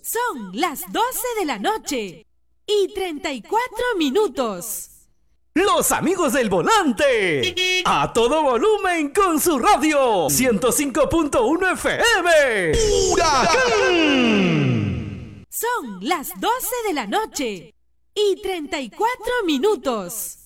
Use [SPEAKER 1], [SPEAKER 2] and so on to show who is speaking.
[SPEAKER 1] Son las 12 de la noche y 34 minutos.
[SPEAKER 2] Los amigos del volante, a todo volumen con su radio, 105.1 FM. ¡Huracán!
[SPEAKER 1] Son las 12 de la noche y 34 minutos.